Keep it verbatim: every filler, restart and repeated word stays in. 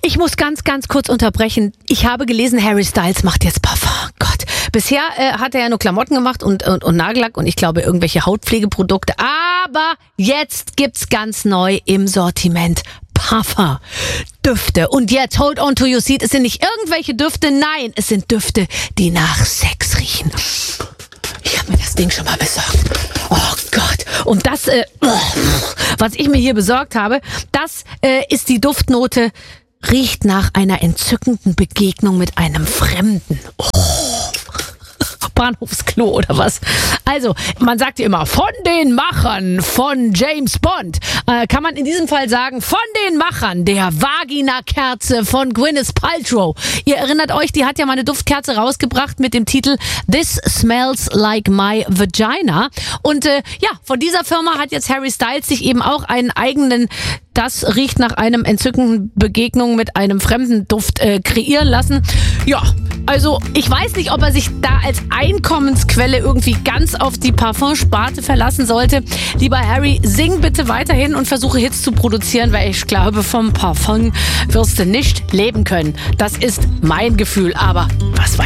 Ich muss ganz, ganz kurz unterbrechen. Ich habe gelesen, Harry Styles macht jetzt Parfum. Gott. Bisher äh, hat er ja nur Klamotten gemacht und, und, und Nagellack und ich glaube irgendwelche Hautpflegeprodukte. Aber jetzt gibt's ganz neu im Sortiment Parfum. Düfte. Und jetzt, hold on to your seat, es sind nicht irgendwelche Düfte, nein, es sind Düfte, die nach Sex riechen. Ich habe mir das Ding schon mal besorgt. Oh Gott. Und das, äh, was ich mir hier besorgt habe, das äh, ist die Duftnote, riecht nach einer entzückenden Begegnung mit einem Fremden. Oh. Bahnhofsklo oder was? Also, man sagt ja immer, von den Machern von James Bond, äh, kann man in diesem Fall sagen, von den Machern der Vagina-Kerze von Gwyneth Paltrow. Ihr erinnert euch, die hat ja mal eine Duftkerze rausgebracht mit dem Titel This Smells Like My Vagina. Und äh, ja, von dieser Firma hat jetzt Harry Styles sich eben auch einen eigenen, das riecht nach einem entzückenden Begegnung mit einem fremden Duft äh, kreieren lassen. Ja, also ich weiß nicht, ob er sich da als Einkommensquelle irgendwie ganz auf die Parfumsparte verlassen sollte. Lieber Harry, sing bitte weiterhin und versuche Hits zu produzieren, weil ich glaube, vom Parfum wirst du nicht leben können. Das ist mein Gefühl, aber was weiß